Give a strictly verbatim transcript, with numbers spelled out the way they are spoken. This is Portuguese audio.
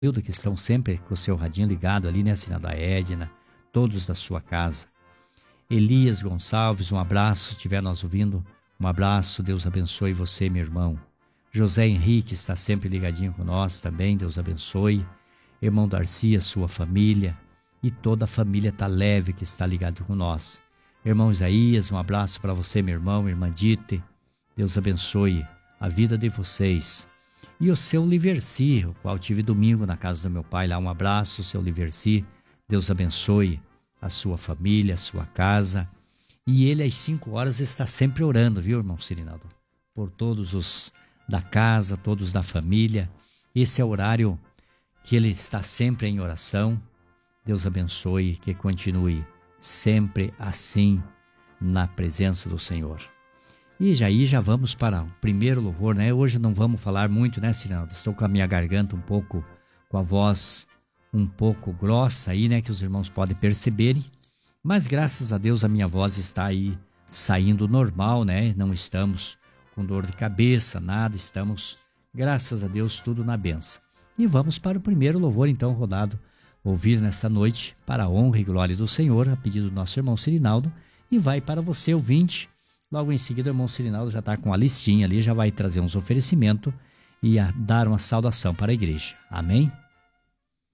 Hilda, que estão sempre com o seu radinho ligado ali, né, assinando a Edna, todos da sua casa. Elias Gonçalves, um abraço, se estiver nos ouvindo, um abraço, Deus abençoe você, meu irmão. José Henrique está sempre ligadinho com nós também, Deus abençoe. Irmão Darcy, a sua família e toda a família Tá Leve que está ligado com nós. Irmão Isaías, um abraço para você, meu irmão, irmã Dite, Deus abençoe a vida de vocês. E o seu Liverci, o qual tive domingo na casa do meu pai lá, um abraço, seu Liverci, Deus abençoe a sua família, a sua casa. E ele às cinco horas está sempre orando, viu, irmão Cirinaldo? Por todos os da casa, todos da família. Esse é o horário que ele está sempre em oração. Deus abençoe, que continue sempre assim na presença do Senhor. E já aí já vamos para o primeiro louvor, né? Hoje não vamos falar muito, né, Cirinaldo? Estou com a minha garganta um pouco, com a voz um pouco grossa aí, né, que os irmãos podem perceberem. Mas graças a Deus a minha voz está aí saindo normal, né? Não estamos com dor de cabeça, nada, estamos, graças a Deus, tudo na benção. E vamos para o primeiro louvor, então, rodado, ouvir nesta noite, para a honra e glória do Senhor, a pedido do nosso irmão Cirinaldo, e vai para você, ouvinte. Logo em seguida, o irmão Cirinaldo já está com a listinha ali, já vai trazer uns oferecimentos e a dar uma saudação para a igreja. Amém?